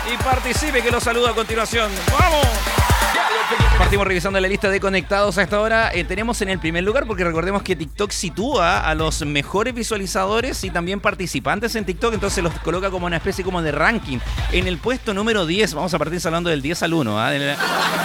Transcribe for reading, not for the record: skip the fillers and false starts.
y participe, que lo saludo a continuación. ¡Vamos! Partimos revisando la lista de conectados a esta hora. Tenemos en el primer lugar, porque recordemos que TikTok sitúa a los mejores visualizadores y también participantes en TikTok, entonces los coloca como una especie como de ranking. En el puesto número 10, vamos a partir hablando del 10 al 1,